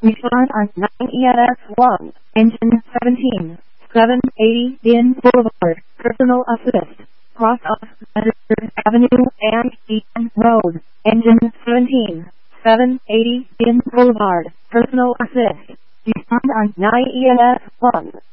Respond on 9ENS1, engine 17, 780 Din Boulevard, personal assist. Cross off Leonard Avenue and Eaton Road, engine 17, 780 Din Boulevard, personal assist. Respond on 9ENS1.